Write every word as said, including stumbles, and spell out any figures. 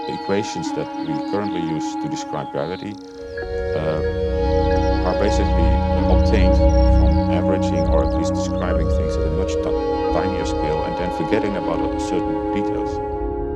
the equations that we currently use to describe gravity uh, are basically obtained from averaging or at least describing things at a much t- tinier scale and then forgetting about a certain